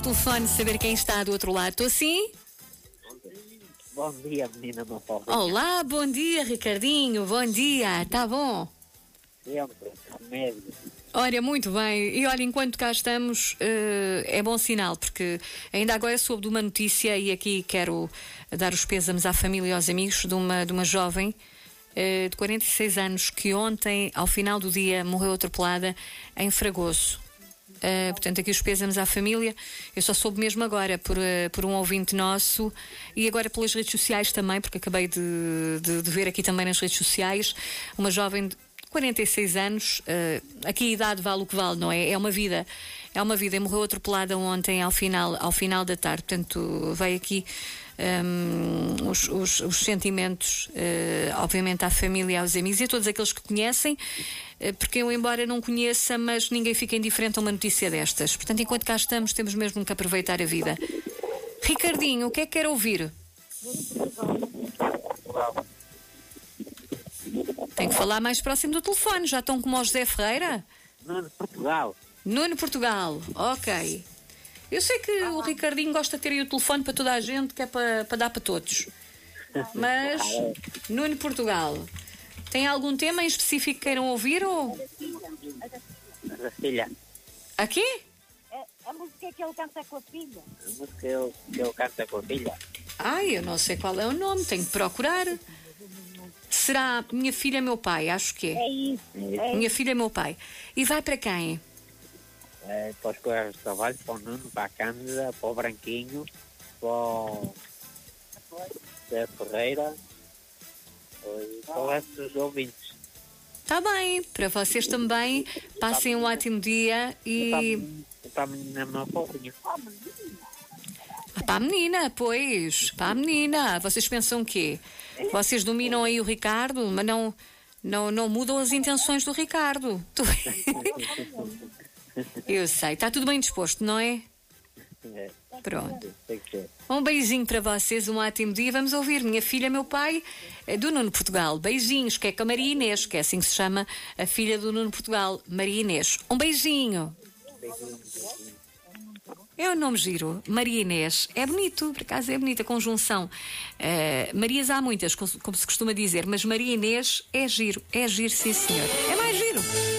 Telefone, saber quem está do outro lado. Estou sim? Bom dia, menina Mafalda. Olá, bom dia, Ricardinho. Bom dia, tá bom? Sempre, remédio. Olha, muito bem. E olha, enquanto cá estamos, é bom sinal, porque ainda agora soube de uma notícia e aqui quero dar os pêsames à família e aos amigos de uma jovem de 46 anos que ontem, ao final do dia, morreu atropelada em Fragoso. Portanto, aqui os pêsames à família. Eu só soube mesmo agora por um ouvinte nosso e agora pelas redes sociais também, porque acabei de ver aqui também nas redes sociais uma jovem de 46 anos, aqui a idade vale o que vale, não é? É uma vida, e morreu atropelada ontem ao final da tarde. Portanto, veio aqui os sentimentos, obviamente à família, aos amigos e a todos aqueles que conhecem, porque eu, embora não conheça, mas ninguém fica indiferente a uma notícia destas. Portanto, enquanto cá estamos, temos mesmo que aproveitar a vida. Ricardinho, o que é que quer ouvir? Tem que falar mais próximo do telefone. Já estão como o José Ferreira? Nuno Portugal. Nuno Portugal, ok. Eu sei que o Ricardinho gosta de ter aí o telefone para toda a gente, que é para dar para todos. Mas, Nuno Portugal, tem algum tema em específico que queiram ouvir? Ou... A filha. Aqui? A música que ele canta com a filha. A música que ele canta com a filha. Ai, eu não sei qual é o nome, tenho que procurar. Será Minha Filha, Meu Pai? Acho que é. É isso. Minha Filha, Meu Pai. E vai para quem? Para os colegas de trabalho, para o Nuno, para a Cândida, para o Branquinho, para o Zé Ferreira e para o resto dos ouvintes. Está bem, para vocês também. Passem um ótimo dia e... Para a menina Mafaldinha. Para a menina, pois. Para a menina. Vocês pensam o quê? Vocês dominam aí o Ricardo, mas não mudam as intenções do Ricardo. Eu sei. Está tudo bem disposto, não é? Pronto. Tem que ser. Um beijinho para vocês, um ótimo dia. Vamos ouvir Minha Filha, Meu Pai, do Nuno Portugal. Beijinhos, que é com a Maria Inês, que é assim que se chama a filha do Nuno Portugal, Maria Inês. Um beijinho. É um nome giro, Maria Inês. É bonito, por acaso é bonita a conjunção. Marias há muitas, como se costuma dizer, mas Maria Inês é giro, sim senhor. É mais giro.